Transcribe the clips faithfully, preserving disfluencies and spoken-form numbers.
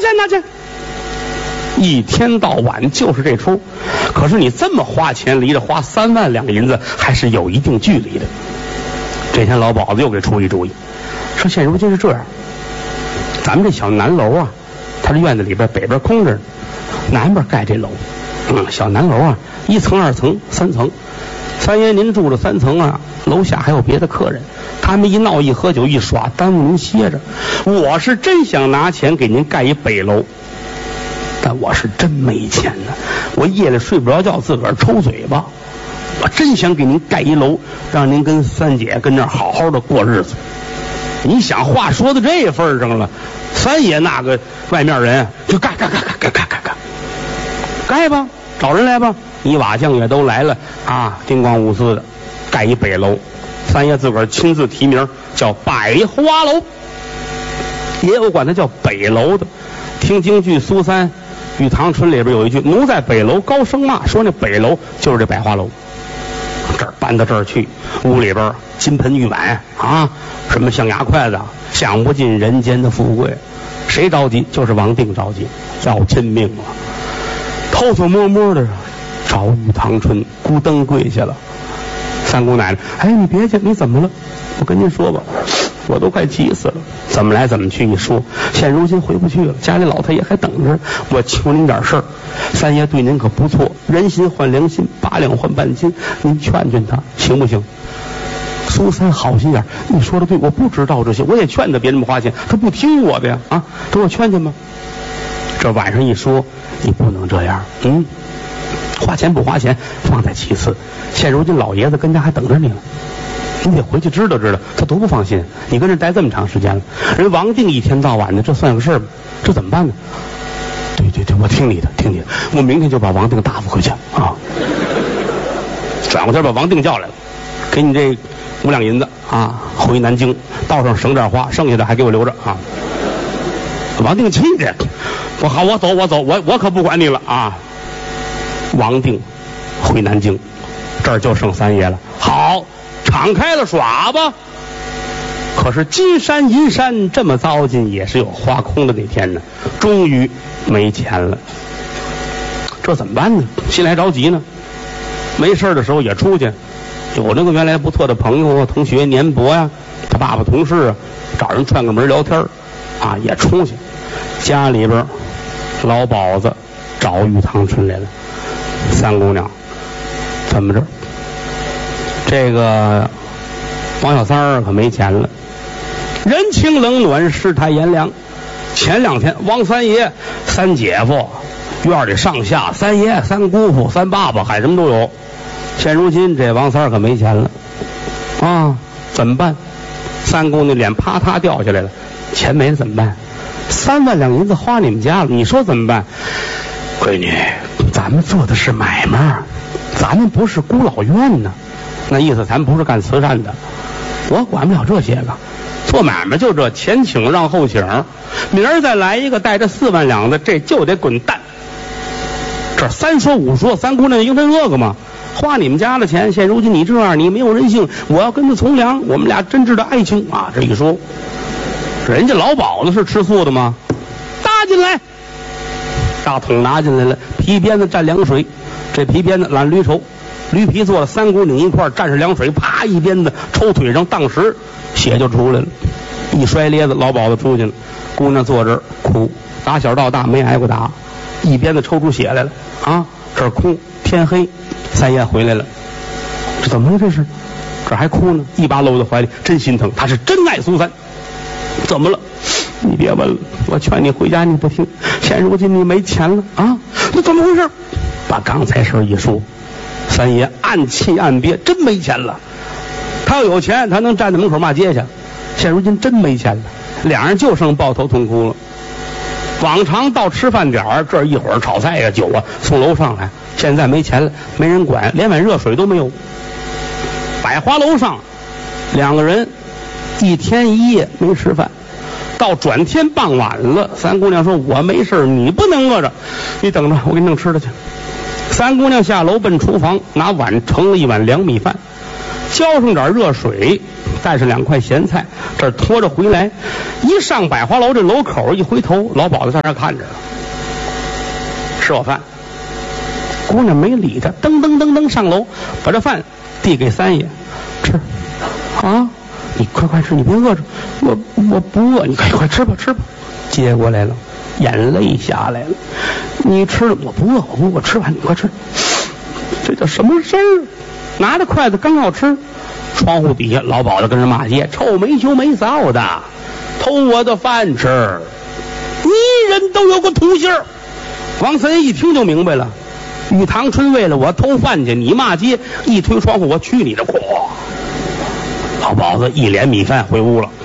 钱拿钱。一天到晚就是这出，可是你这么花钱，离着花三万两银子还是有一定距离的。这天老鸨子又给出一主意，说现如今是这样，咱们这小南楼啊，他这院子里边北边空着，南边盖这楼，嗯，小南楼啊，一层二层三层，三爷您住着三层啊，楼下还有别的客人，他们一闹一喝酒一耍，耽误您歇着。我是真想拿钱给您盖一北楼，但我是真没钱呢，我夜里睡不着觉，自个儿抽嘴巴。我真想给您盖一楼，让您跟三姐跟这儿好好的过日子。你想话说到这份上了，三爷那个外面人就盖盖盖盖盖盖盖盖盖吧，找人来吧。泥瓦匠也都来了啊，金光五四的盖一北楼。三爷自个儿亲自提名叫百花楼，也有管它叫北楼的。听京剧苏三玉堂春里边有一句，奴在北楼高声骂，说那北楼就是这百花楼。这儿搬到这儿去，屋里边金盆玉碗啊，什么象牙筷子，享不尽人间的富贵。谁着急？就是王定着急，要亲命了。偷偷摸摸的找玉堂春，咕噔跪下了。三姑奶奶，哎，你别去，你怎么了？我跟您说吧，我都快急死了。怎么来怎么去一说，现如今回不去了，家里老太爷还等着。我求您点事儿，三爷对您可不错，人心换良心，八两换半斤，您劝劝他行不行？苏三好心眼，你说的对，我不知道这些，我也劝他别这么花钱，他不听我的呀，啊，给我劝劝吧。这晚上一说，你不能这样，嗯，花钱不花钱放在其次，现如今老爷子跟家还等着你了，你得回去知道知道，他多不放心。你跟这待这么长时间了，人王定一天到晚的，这算个事儿吗？这怎么办呢？对对对，我听你的，听你的，我明天就把王定打发回去啊。转过天把王定叫来了，给你这五两银子啊，回南京，道上省点花，剩下的还给我留着啊。王定气的，我好，我走，我走，我我可不管你了啊。王定回南京，这儿就剩三爷了。好，敞开了耍吧。可是金山银山这么糟践，也是有花空的那天呢。终于没钱了，这怎么办呢？心里还着急呢。没事的时候也出去，有那个原来不错的朋友啊、同学年伯呀、啊，他爸爸同事啊，找人串个门聊天啊，也出去。家里边老鸨子找玉堂春来了，三姑娘怎么着？这个王小三儿可没钱了，人情冷暖，世态炎凉。前两天王三爷、三姐夫、院里上下三爷、三姑父、三爸爸，喊什么都有。现如今这王三儿可没钱了啊，怎么办？三姑娘脸啪嗒掉下来了，钱没了怎么办？三万两银子花你们家了，你说怎么办？闺女，咱们做的是买卖，咱们不是孤老院呢。那意思咱不是干慈善的，我管不了这些个。做买卖就这，前请让后请，明儿再来一个带着四万两的，这就得滚蛋。这三说五说，三姑娘应他这个吗？花你们家的钱，现如今你这样，你没有人性，我要跟他从良，我们俩真挚的爱情啊！这一说，人家老鸨子是吃素的吗？搭进来，大桶拿进来了，皮鞭子蘸凉水，这皮鞭子揽驴绸，驴皮做了，三姑娘一块蘸上凉水，啪一鞭子抽腿上，当时血就出来了，一摔咧子，老鸨子出去了。姑娘坐这儿哭，打小到大没挨过打，一鞭子抽出血来了啊！这儿哭，天黑，三爷回来了，这怎么了？这是，这还哭呢，一把搂在怀里，真心疼，他是真爱苏三。怎么了？你别问了，我劝你回家你不听，现如今你没钱了啊！那怎么回事？把刚才事一说，三爷暗气暗憋，真没钱了。他要有钱，他能站在门口骂街去。现如今真没钱了，两人就剩抱头痛哭了。往常到吃饭点儿，这一会儿炒菜呀、酒啊从楼上来，现在没钱了，没人管，连碗热水都没有。百花楼上两个人一天一夜没吃饭，到转天傍晚了，三姑娘说我没事，你不能饿着，你等着，我给你弄吃的去。三姑娘下楼奔厨房，拿碗盛了一碗凉米饭， 浇上点热水，带上两块咸菜，这拖着回来，一上百花楼这楼口一回头，老鸨子在那看着吃我饭。姑娘没理他，噔噔噔噔上楼，把这饭递给三爷吃。啊，你快快吃，你别饿着，我我不饿，你快快吃吧吃吧。接过来了，眼泪下来了。你吃了，我不饿，我不饿，我吃完你快吃。这叫什么事儿？拿着筷子刚要吃，窗户底下老鸨子跟人骂街，臭没羞没臊的，偷我的饭吃，你人都有个土性。王三爷一听就明白了，玉堂春为了我偷饭去，你骂街，一推窗户，我去你的阔！老鸨子一脸米饭回屋了。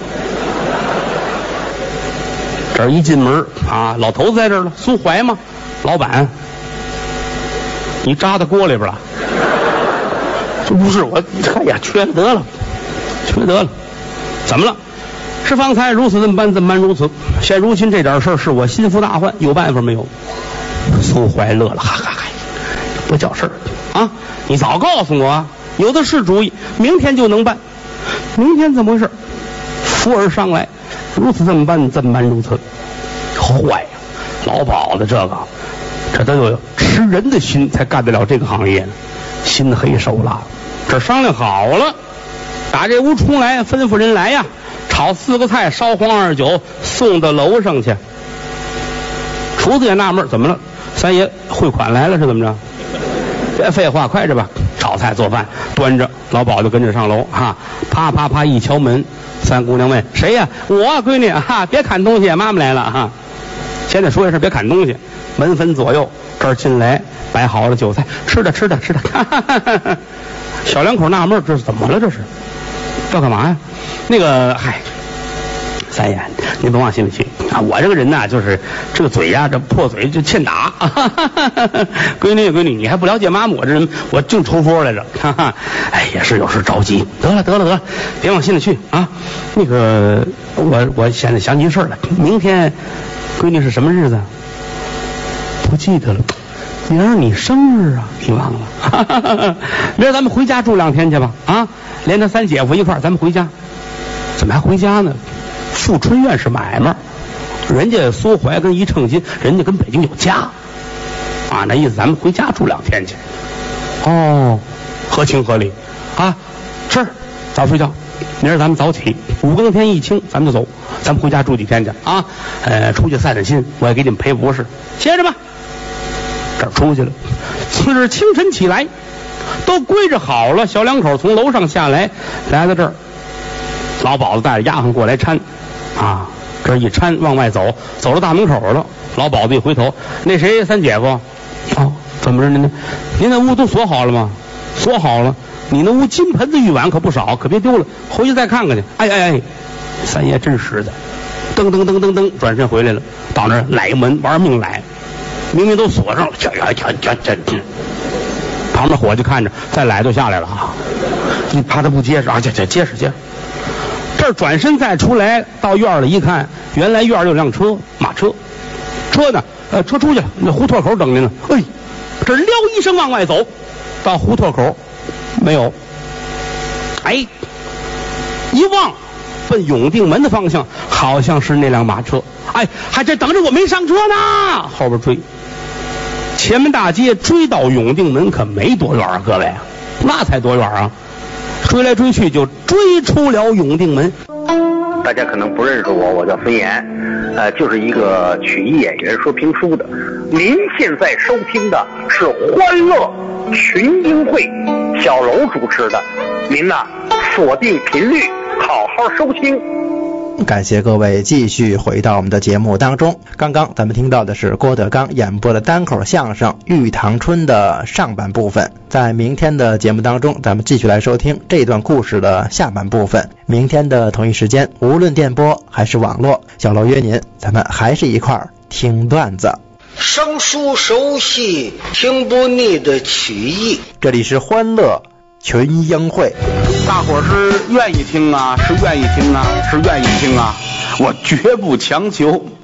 这一进门啊，老头子在这儿了，苏怀吗？老板，你扎到锅里边了？这不是我，哎呀，缺德了，缺德了！怎么了？是方才如此这么般，这么般如此。现如今这点事儿是我心腹大患，有办法没有？苏怀乐了，哈哈哈，不叫事儿啊！你早告诉我，有的是主意，明天就能办。明天怎么回事？福儿上来，如此这么办，这么般如此。坏呀，老鸨子这个，这都有吃人的心才干得了这个行业呢，心黑手辣。这商量好了，打这屋出来，吩咐人来呀，炒四个菜，烧黄二酒，送到楼上去。厨子也纳闷，怎么了？三爷汇款来了是怎么着？别废话，快着吧！炒菜做饭，端着，老鸨就跟着上楼哈，啪啪啪一敲门，三姑娘问谁呀？我啊闺女哈，别砍东西，妈妈来了哈。现在说一声别砍东西，门分左右，这儿进来摆好了酒菜，吃的吃的吃的。哈哈哈哈，小两口纳闷，这是怎么了？这是要干嘛呀？那个嗨，三爷您甭往心里去啊，我这个人呐，就是这个嘴呀，这破嘴就欠打。哈哈哈哈，闺女闺女，你还不了解妈妈，我这人我净抽风来着。哈哈，哎，也是有时着急。得了得了得了，别往心里去啊。那个我我现在想起事儿了，明天闺女是什么日子？不记得了。明儿你生日啊，你忘了？哈哈哈哈，明儿咱们回家住两天去吧啊，连着三姐夫一块儿咱们回家。怎么还回家呢？富春院是买卖，人家苏怀跟一称心，人家跟北京有家啊，那意思咱们回家住两天去。哦，合情合理啊。是，早睡觉，明儿咱们早起，五更天一清咱们就走，咱们回家住几天去啊。呃，出去散散心，我也给你们赔不是。歇着吧。这儿出去了。次日清晨起来，都归置好了，小两口从楼上下来，来到这儿，老鸨子带着丫鬟过来搀啊，这一搀往外走，走到大门口了。老鸨子一回头，那谁三姐夫？哦，怎么着您呢？您那屋都锁好了吗？锁好了。你那屋金盆子玉碗可不少，可别丢了，回去再看看去。哎哎哎，三爷真实在，噔噔噔噔噔转身回来了，到那儿来门玩命来，明明都锁上了，这这这这这，旁边伙计看着，再来就下来了啊！你怕他不结实啊？这这结实结实。这儿转身再出来，到院里一看，原来院里有辆车，马车，车呢？呃，车出去了，那胡同口等您了。哎，这撩一声往外走，到胡同口没有。哎，一望奔永定门的方向，好像是那辆马车。哎，还这等着我没上车呢，后边追。前门大街追到永定门可没多远啊，各位，那才多远啊！追来追去就追出了永定门。 大家可能不认识我，我叫孙岩，呃，就是一个曲艺演员，说评书的。您现在收听的是欢乐群英会，小楼主持的。您呐，锁定频率，好好收听。 感谢各位继续回到我们的节目当中。刚刚咱们听到的是郭德纲演播的单口相声《玉堂春》的上半部分。在明天的节目当中，咱们继续来收听这段故事的下半部分。明天的同一时间，无论电波还是网络，小楼约您，咱们还是一块儿听段子。 生疏熟悉，听不腻的曲艺。 这里是欢乐群英会。 大伙儿是愿意听啊，是愿意听啊，是愿意听啊，我绝不强求。